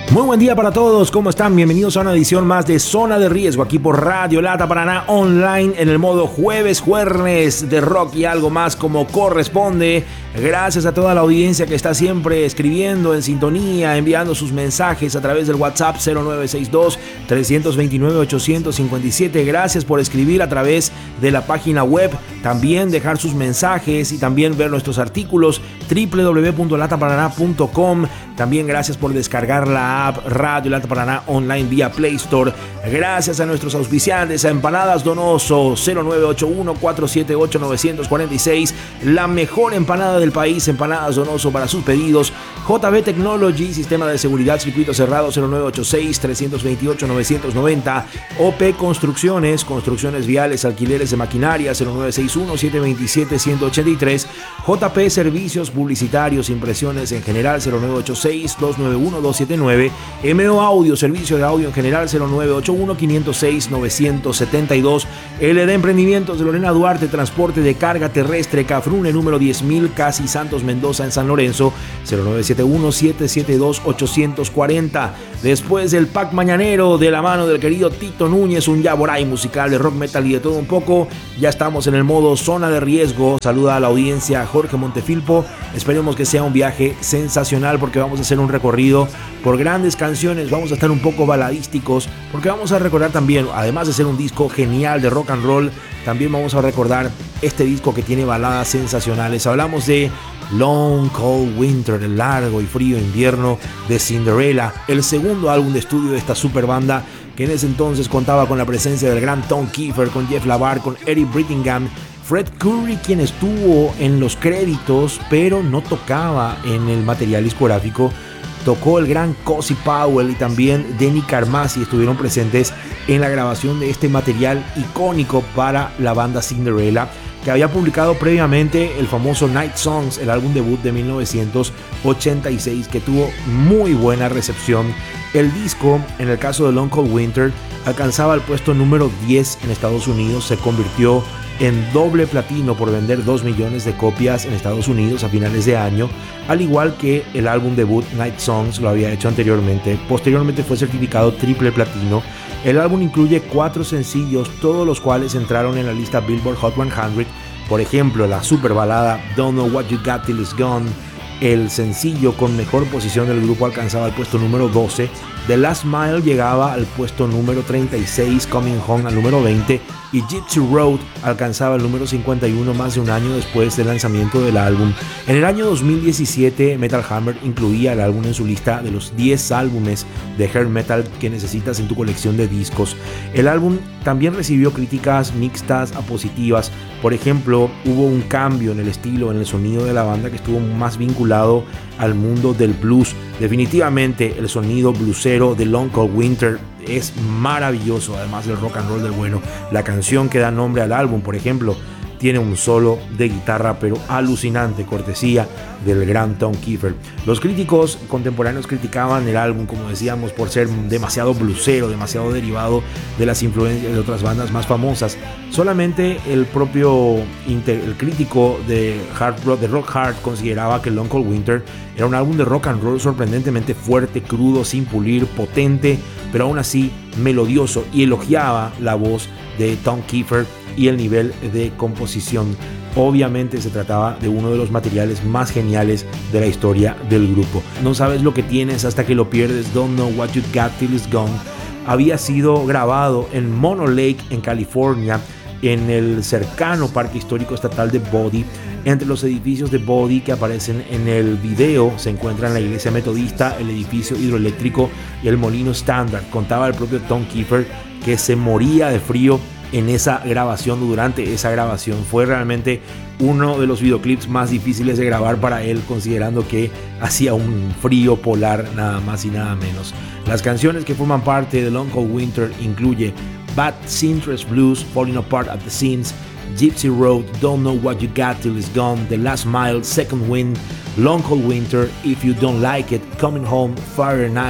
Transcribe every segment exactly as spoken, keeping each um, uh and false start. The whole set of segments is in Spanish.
Muy buen día para todos, ¿cómo están? Bienvenidos a una edición más de Zona de Riesgo aquí por Radio Lata Paraná Online en el modo jueves, jueves de rock y algo más como corresponde. Gracias a toda la audiencia que está siempre escribiendo en sintonía, enviando sus mensajes a través del WhatsApp cero nueve seis dos, tres dos nueve, ocho cinco siete. Gracias por escribir a través de la página web, también dejar sus mensajes y también ver nuestros artículos doble u doble u doble u punto lata paraná punto com. También gracias por descargar la app Radio Lata Paraná Online vía Play Store. Gracias a nuestros auspiciantes, a Empanadas Donoso cero nueve ocho uno, cuatro siete ocho, nueve cuatro seis, la mejor empanada del país, Empanadas Donoso para sus pedidos. J B Technology, sistema de seguridad, circuito cerrado cero nueve ocho seis, tres dos ocho, nueve nueve cero. O P Construcciones, construcciones viales, alquileres de maquinaria cero nueve seis uno, siete dos siete, uno ocho tres. J P Servicios Publicitarios, impresiones en general cero nueve ocho seis, dos nueve uno, dos siete nueve. M O Audio, servicio de audio en general cero nueve ocho uno, cinco cero seis, nueve siete dos. L D Emprendimientos de Lorena Duarte, transporte de carga terrestre, Cafrune número diez mil, Casi Santos Mendoza en San Lorenzo cero nueve siete uno, siete siete dos, ocho cuatro cero. Después del pack mañanero de la mano del querido Tito Núñez, un yaboray musical de rock, metal y de todo un poco, ya estamos en el modo Zona de Riesgo. Saluda a la audiencia Jorge Montefilpo. Esperemos que sea un viaje sensacional porque vamos a hacer un recorrido por grandes canciones, vamos a estar un poco baladísticos porque vamos a recordar también, además de ser un disco genial de rock and roll, también vamos a recordar este disco que tiene baladas sensacionales. Hablamos de Long Cold Winter, el largo y frío invierno de Cinderella, el segundo álbum de estudio de esta super banda que en ese entonces contaba con la presencia del gran Tom Kiefer, con Jeff Lavar, con Eric Brittingham, Fred Coury, quien estuvo en los créditos pero no tocaba en el material discográfico. Tocó el gran Cozy Powell y también Denny Carmassi, estuvieron presentes en la grabación de este material icónico para la banda Cinderella, que había publicado previamente el famoso Night Songs, el álbum debut de mil novecientos ochenta y seis, que tuvo muy buena recepción. El disco, en el caso de Long Cold Winter, alcanzaba el puesto número diez en Estados Unidos, se convirtió en doble platino por vender dos millones de copias en Estados Unidos a finales de año, al igual que el álbum debut Night Songs lo había hecho anteriormente. Posteriormente fue certificado triple platino. El álbum incluye cuatro sencillos, todos los cuales entraron en la lista Billboard Hot cien. Por ejemplo, la super balada Don't Know What You Got Till It's Gone. El sencillo con mejor posición del grupo alcanzaba el puesto número doce. The Last Mile llegaba al puesto número treinta y seis, Coming Home al número veinte, y Gypsy Road alcanzaba el número cincuenta y uno más de un año después del lanzamiento del álbum. En el año dos mil diecisiete, Metal Hammer incluía el álbum en su lista de los diez álbumes de hair metal que necesitas en tu colección de discos. El álbum también recibió críticas mixtas a positivas. Por ejemplo, hubo un cambio en el estilo, en el sonido de la banda, que estuvo más vinculado al mundo del blues. Definitivamente el sonido bluesero de Long Cold Winter es maravilloso, además del rock and roll del bueno. La canción que da nombre al álbum, por ejemplo, tiene un solo de guitarra pero alucinante, cortesía del gran Tom Kiefer. Los críticos contemporáneos criticaban el álbum, como decíamos, por ser demasiado bluesero, demasiado derivado de las influencias de otras bandas más famosas. Solamente el propio el crítico de hard rock, de rock hard, consideraba que Long Cold Winter era un álbum de rock and roll sorprendentemente fuerte, crudo, sin pulir, potente, pero aún así melodioso, y elogiaba la voz de Tom Kiefer y el nivel de composición. Obviamente se trataba de uno de los materiales más geniales de la historia del grupo. No sabes lo que tienes hasta que lo pierdes. Don't Know What You Got Till It's Gone había sido grabado en Mono Lake, en California, en el cercano Parque Histórico Estatal de Bodie. Entre los edificios de Bodie que aparecen en el video se encuentran la iglesia metodista, el edificio hidroeléctrico y el molino Standard. Contaba el propio Tom Kiefer que se moría de frío en esa grabación, durante esa grabación. Fue realmente uno de los videoclips más difíciles de grabar para él, considerando que hacía un frío polar, nada más y nada menos. Las canciones que forman parte de Long Cold Winter incluye Bad Seamstress Blues, Falling Apart at the Seams, Gypsy Road, Don't Know What You Got Till It's Gone, The Last Mile, Second Wind, Long Cold Winter, If You Don't Like It, Coming Home, Fire and Ice,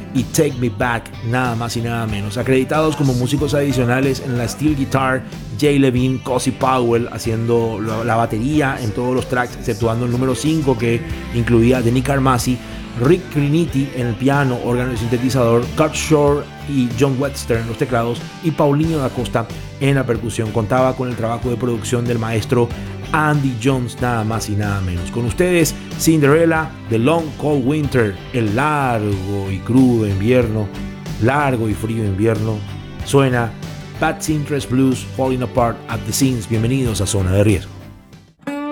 y Take Me Back, nada más y nada menos. Acreditados como músicos adicionales en la steel guitar, Jay Levine, Cozy Powell haciendo la batería en todos los tracks, exceptuando el número cinco que incluía de Nick Armasi, Rick Criniti en el piano, órgano y sintetizador, Kurt Shore y John Webster en los teclados y Paulinho da Costa en la percusión. Contaba con el trabajo de producción del maestro Andy Jones, nada más y nada menos. Con ustedes, Cinderella, The Long Cold Winter, el largo y crudo invierno, largo y frío invierno. Suena Bad Interest Blues, Falling Apart at the Seams. Bienvenidos a Zona de Riesgo.